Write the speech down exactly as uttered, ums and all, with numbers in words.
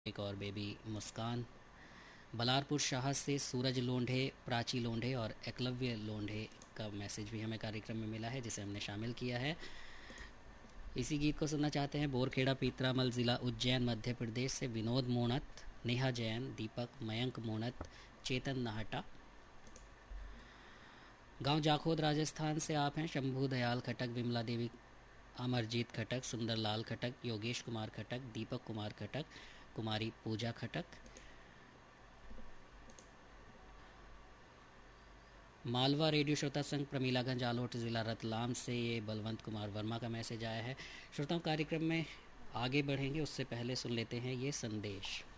एक और बेबी मुस्कान। बलारपुर शाह से सूरज लोंढे, प्राची लोंढे और एकलव्य लोंढे का मैसेज भी हमें कार्यक्रम में मिला है, जिसे हमने शामिल किया है। इसी गीत को सुनना चाहते हैं बोरखेड़ा पीतरामल ज़िला उज्जैन मध्य प्रदेश से विनोद मोणत, नेहा जैन, दीपक, मयंक मोणत, चेतन नाहटा। गांव जाखोद राजस्थान से आप हैं शंभू दयाल खटक, विमला देवी, अमरजीत खटक, सुंदरलाल खटक, योगेश कुमार खटक, दीपक कुमार खटक, कुमारी पूजा खटक। मालवा रेडियो श्रोता संघ प्रमीलागंज आलोट ज़िला रतलाम से ये बलवंत कुमार वर्मा का मैसेज आया है। श्रोताओं, कार्यक्रम में आगे बढ़ेंगे उससे पहले सुन लेते हैं ये संदेश।